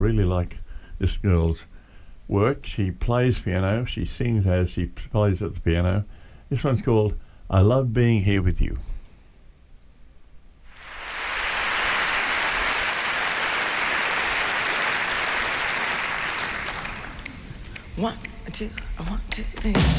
Really like this girl's work. She plays piano, she sings as she plays at the piano. This one's called I Love Being Here With You. One, two, 3.